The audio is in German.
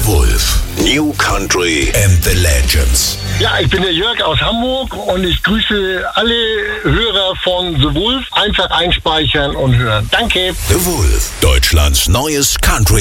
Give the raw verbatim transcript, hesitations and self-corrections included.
The Wolf. New Country and the Legends. Ja, ich bin der Jörg aus Hamburg und ich grüße alle Hörer von The Wolf. Einfach einspeichern und hören. Danke. The Wolf. Deutschlands neues Country